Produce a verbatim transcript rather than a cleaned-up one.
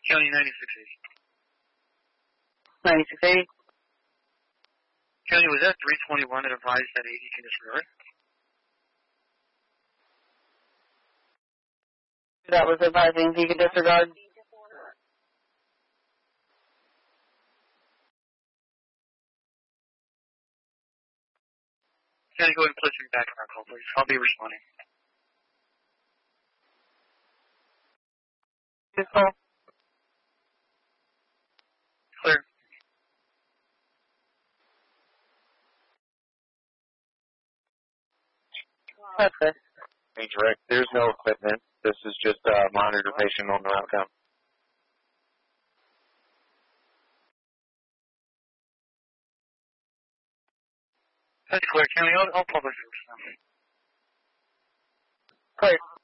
County ninety-six eighty. ninety-six eighty. County was at three twenty-one and advised that eighty can disregard. That was advising he could disregard. County, go ahead and place me back on our call, please. I'll be responding. This call. Clear. That's good. Hey, direct. There's no equipment. This is just a uh, monitor patient on the route count. That's clear, County. I'll, I'll publish this now. Clear.